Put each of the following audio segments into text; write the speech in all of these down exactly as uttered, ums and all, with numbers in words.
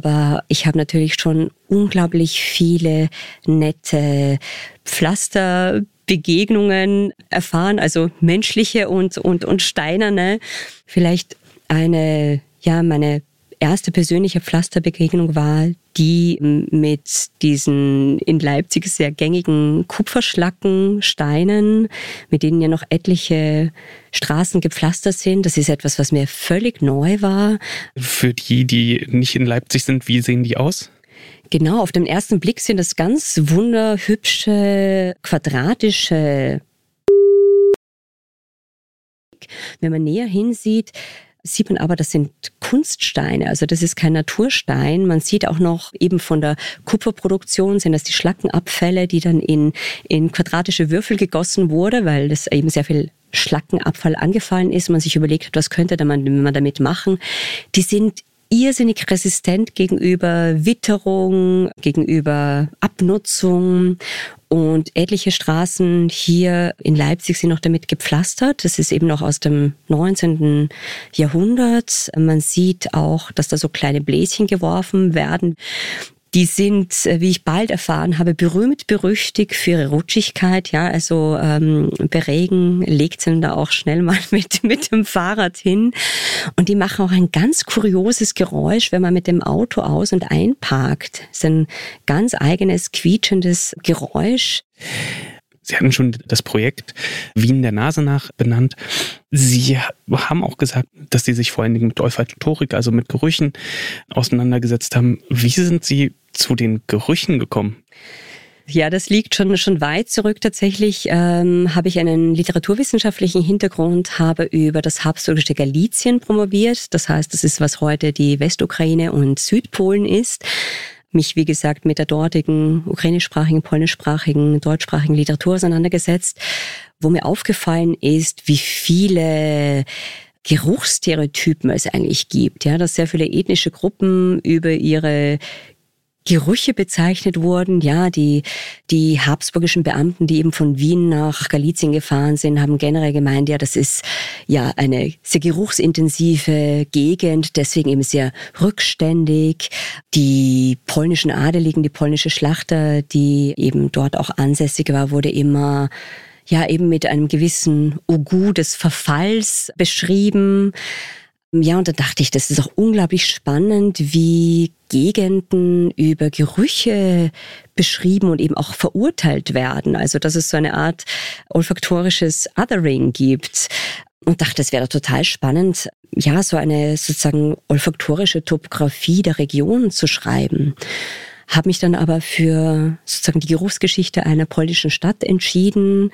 aber ich habe natürlich schon unglaublich viele nette Pflasterbegegnungen erfahren, also menschliche und, und, und steinerne. Vielleicht eine, ja, meine erste persönliche Pflasterbegegnung war die mit diesen in Leipzig sehr gängigen Kupferschlackensteinen, mit denen ja noch etliche Straßen gepflastert sind. Das ist etwas, was mir völlig neu war. Für die, die nicht in Leipzig sind, wie sehen die aus? Genau, auf den ersten Blick sind das ganz wunderhübsche, quadratische. Wenn man näher hinsieht, sieht man aber, das sind Kunststeine, also das ist kein Naturstein. Man sieht auch noch eben von der Kupferproduktion sind das die Schlackenabfälle, die dann in, in quadratische Würfel gegossen wurde, weil das eben sehr viel Schlackenabfall angefallen ist und man sich überlegt hat, was könnte man damit machen. Die sind irrsinnig resistent gegenüber Witterung, gegenüber Abnutzung. Und etliche Straßen hier in Leipzig sind noch damit gepflastert. Das ist eben noch aus dem neunzehnten Jahrhundert. Man sieht auch, dass da so kleine Bläschen geworfen werden. Die sind, wie ich bald erfahren habe, berühmt berüchtigt für ihre Rutschigkeit. Ja, also ähm, bei Regen legt man da auch schnell mal mit mit dem Fahrrad hin. Und die machen auch ein ganz kurioses Geräusch, wenn man mit dem Auto aus- und einparkt. Das ist ein ganz eigenes, quietschendes Geräusch. Sie hatten schon das Projekt Wien der Nase nach benannt. Sie haben auch gesagt, dass Sie sich vor allen Dingen mit Olfaktorik, also mit Gerüchen, auseinandergesetzt haben. Wie sind Sie zu den Gerüchen gekommen? Ja, das liegt schon schon weit zurück. Tatsächlich ähm, habe ich einen literaturwissenschaftlichen Hintergrund, habe über das habsburgische Galizien promoviert. Das heißt, das ist, was heute die Westukraine und Südpolen ist. Mich, wie gesagt, mit der dortigen ukrainischsprachigen, polnischsprachigen, deutschsprachigen Literatur auseinandergesetzt, wo mir aufgefallen ist, wie viele Geruchsstereotypen es eigentlich gibt. Ja, dass sehr viele ethnische Gruppen über ihre Gerüche bezeichnet wurden. Ja, die, die habsburgischen Beamten, die eben von Wien nach Galizien gefahren sind, haben generell gemeint, ja, das ist ja eine sehr geruchsintensive Gegend, deswegen eben sehr rückständig. Die polnischen Adeligen, die polnische Schlachter, die eben dort auch ansässig war, wurde immer ja eben mit einem gewissen Ogu des Verfalls beschrieben. Ja, und da dachte ich, das ist auch unglaublich spannend, wie Gegenden über Gerüche beschrieben und eben auch verurteilt werden. Also, dass es so eine Art olfaktorisches Othering gibt. Und dachte, es wäre total spannend, ja, so eine sozusagen olfaktorische Topographie der Region zu schreiben. Habe mich dann aber für sozusagen die Geruchsgeschichte einer polnischen Stadt entschieden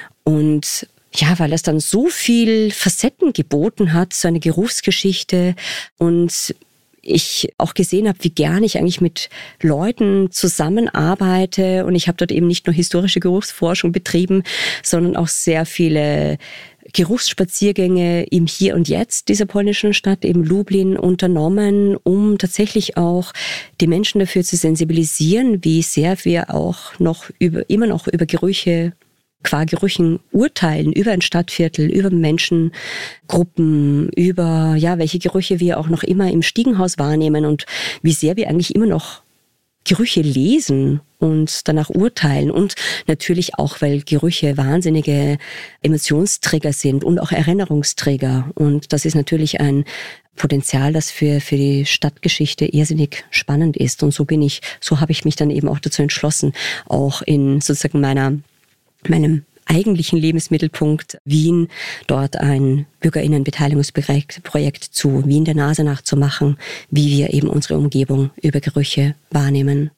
und ja, weil es dann so viel Facetten geboten hat, so eine Geruchsgeschichte und ich auch gesehen habe, wie gerne ich eigentlich mit Leuten zusammenarbeite und ich habe dort eben nicht nur historische Geruchsforschung betrieben, sondern auch sehr viele Geruchsspaziergänge im Hier und Jetzt dieser polnischen Stadt, eben Lublin, unternommen, um tatsächlich auch die Menschen dafür zu sensibilisieren, wie sehr wir auch noch über, immer noch über Gerüche qua Gerüchen urteilen, über ein Stadtviertel, über Menschengruppen, über ja welche Gerüche wir auch noch immer im Stiegenhaus wahrnehmen und wie sehr wir eigentlich immer noch Gerüche lesen und danach urteilen. Und natürlich auch, weil Gerüche wahnsinnige Emotionsträger sind und auch Erinnerungsträger. Und das ist natürlich ein Potenzial, das für, für die Stadtgeschichte irrsinnig spannend ist. Und so bin ich, so habe ich mich dann eben auch dazu entschlossen, auch in sozusagen meiner meinem eigentlichen Lebensmittelpunkt Wien, dort ein BürgerInnenbeteiligungsprojekt Projekt zu Wien der Nase nachzumachen, wie wir eben unsere Umgebung über Gerüche wahrnehmen.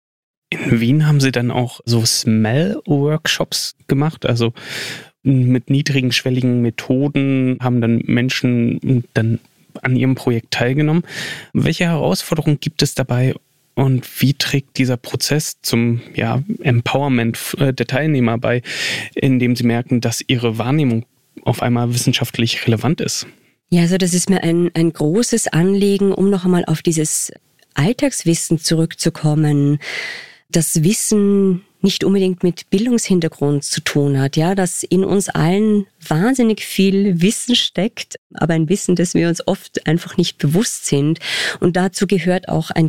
In Wien haben Sie dann auch so Smell-Workshops gemacht, also mit niedrigen, schwelligen Methoden haben dann Menschen dann an Ihrem Projekt teilgenommen. Welche Herausforderungen gibt es dabei? Und wie trägt dieser Prozess zum ja, Empowerment der Teilnehmer bei, indem sie merken, dass ihre Wahrnehmung auf einmal wissenschaftlich relevant ist? Ja, also das ist mir ein, ein großes Anliegen, um noch einmal auf dieses Alltagswissen zurückzukommen. Das Wissen nicht unbedingt mit Bildungshintergrund zu tun hat, ja, dass in uns allen wahnsinnig viel Wissen steckt, aber ein Wissen, das wir uns oft einfach nicht bewusst sind. Und dazu gehört auch ein